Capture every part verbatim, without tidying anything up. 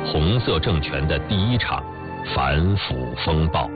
红色政权的第一场反腐风暴。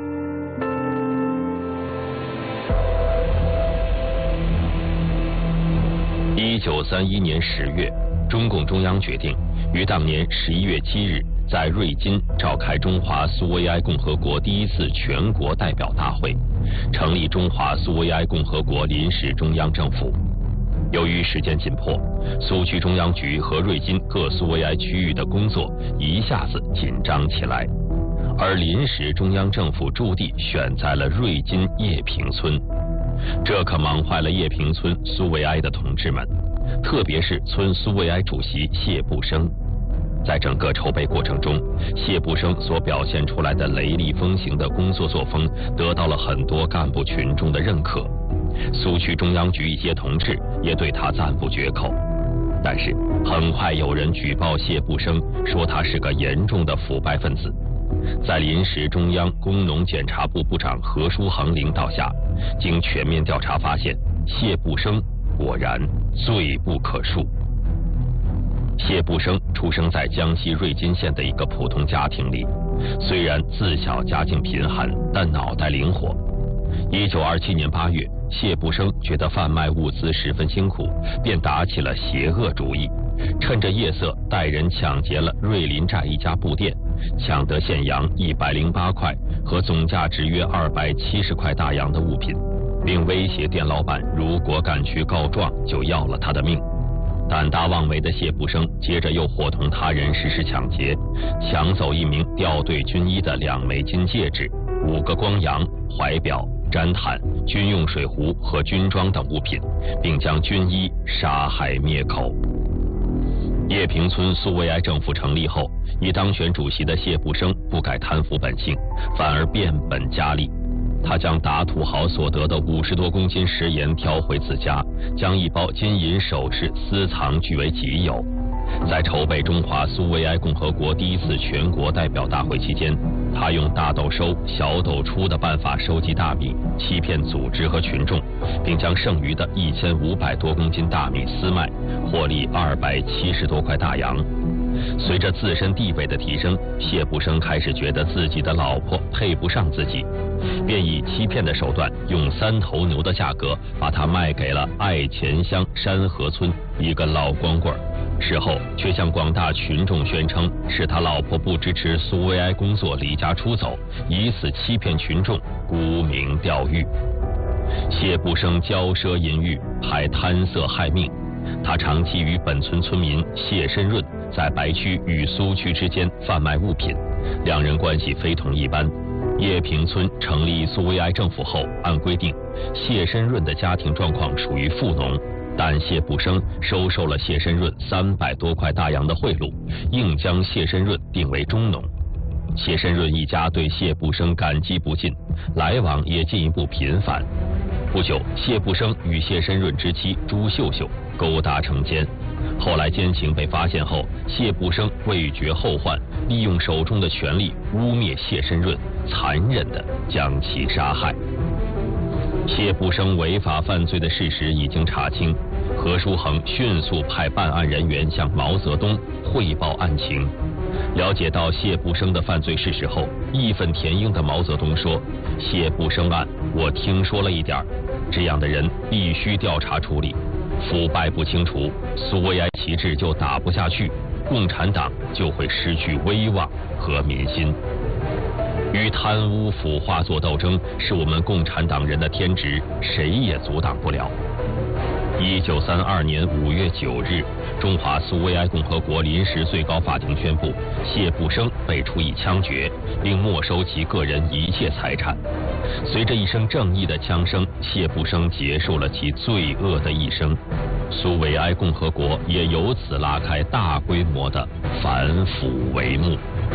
一九三一年十月，中共中央决定于当年十一月七日在瑞金召开中华苏维埃共和国第一次全国代表大会，成立中华苏维埃共和国临时中央政府。由于时间紧迫，苏区中央局和瑞金各苏维埃区域的工作一下子紧张起来，而临时中央政府驻地选在了瑞金叶平村，这可忙坏了叶平村苏维埃的同志们，特别是村苏维埃主席谢步生。在整个筹备过程中，谢步生所表现出来的雷厉风行的工作作风，得到了很多干部群众的认可。苏区中央局一些同志也对他赞不绝口。但是很快有人举报谢步生，说他是个严重的腐败分子。在临时中央工农检察部部长何书衡领导下，经全面调查发现，谢步生果然罪不可恕。谢步生出生在江西瑞金县的一个普通家庭里，虽然自小家境贫寒，但脑袋灵活。一九二七年八月，谢步生觉得贩卖物资十分辛苦，便打起了邪恶主意，趁着夜色带人抢劫了瑞林寨一家布店，抢得现洋一百零八块和总价值约二百七十块大洋的物品，并威胁店老板如果敢去告状，就要了他的命。胆大妄为的谢步生接着又伙同他人实施抢劫，抢走一名掉队军医的两枚金戒指、五个光洋、怀表、毡毯、军用水壶和军装等物品，并将军医杀害灭口。叶平村苏维埃政府成立后，已当选主席的谢步生不改贪腐本性，反而变本加厉。他将打土豪所得的五十多公斤食盐挑回自家，将一包金银首饰私藏据为己有。在筹备中华苏维埃共和国第一次全国代表大会期间，他用大斗收、小斗出的办法收集大米，欺骗组织和群众，并将剩余的一千五百多公斤大米私卖，获利二百七十多块大洋。随着自身地位的提升，谢步生开始觉得自己的老婆配不上自己，便以欺骗的手段，用三头牛的价格把他卖给了爱前乡山河村一个老光棍儿。事后却向广大群众宣称是他老婆不支持苏维埃工作离家出走，以此欺骗群众，沽名钓誉。谢步生骄奢淫欲，还贪色害命。他长期与本村村民谢申润在白区与苏区之间贩卖物品，两人关系非同一般。叶平村成立苏维埃政府后，按规定，谢申润的家庭状况属于富农，但谢步生收受了谢申润三百多块大洋的贿赂，硬将谢申润定为中农。谢申润一家对谢步生感激不尽，来往也进一步频繁。不久，谢步生与谢申润之妻朱秀秀勾搭成奸，后来奸情被发现后，谢步生未绝后患，利用手中的权力污蔑谢申润，残忍地将其杀害。谢步生违法犯罪的事实已经查清，何书衡迅速派办案人员向毛泽东汇报案情。了解到谢步生的犯罪事实后，义愤填膺的毛泽东说：“谢步生案，我听说了一点，这样的人必须调查处理。腐败不清除，苏维埃旗帜就打不下去，共产党就会失去威望和民心。与贪污腐化做斗争，是我们共产党人的天职，谁也阻挡不了。”一九三二年五月九日，中华苏维埃共和国临时最高法庭宣布，谢步生被处以枪决，并没收其个人一切财产。随着一声正义的枪声，谢步生结束了其罪恶的一生。苏维埃共和国也由此拉开大规模的反腐帷幕。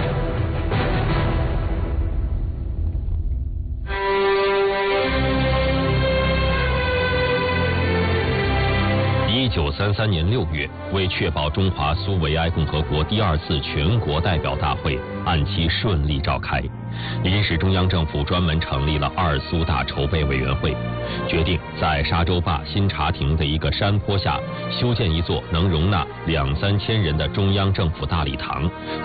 一九三三年六月，为确保中华苏维埃共和国第二次全国代表大会按期顺利召开，临时中央政府专门成立了二苏大筹备委员会，决定在沙洲坝新茶亭的一个山坡下修建一座能容纳两三千人的中央政府大礼堂，